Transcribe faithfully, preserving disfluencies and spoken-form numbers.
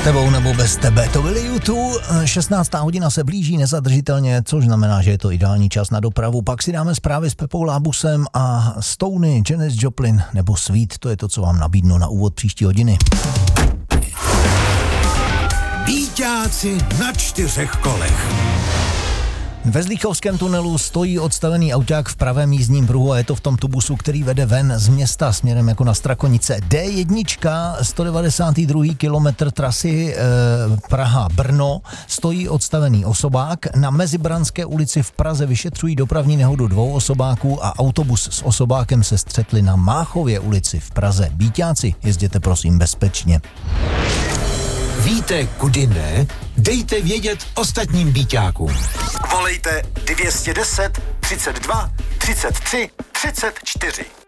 tebou nebo bez tebe. To byly YouTube. šestnáctá hodina se blíží nezadržitelně, což znamená, že je to ideální čas na dopravu. Pak si dáme zprávy s Pepou Lábusem a Stony, Janis Joplin nebo Sweet. To je to, co vám nabídnu na úvod příští hodiny. Býťáci na čtyřech kolech. Ve Zlíchovském tunelu stojí odstavený auták v pravém jízdním pruhu a je to v tom tubusu, který vede ven z města směrem jako na Strakonice. dé jedna, sto devadesátý druhý kilometr trasy e, Praha-Brno, stojí odstavený osobák. Na Mezibranské ulici v Praze vyšetřují dopravní nehodu dvou osobáků a autobus s osobákem se střetli na Máchově ulici v Praze. Býťáci, jezděte prosím bezpečně. Víte, kudy ne? Dejte vědět ostatním býťákům. Volejte dvě stě deset, třicet dva, třicet tři, třicet čtyři.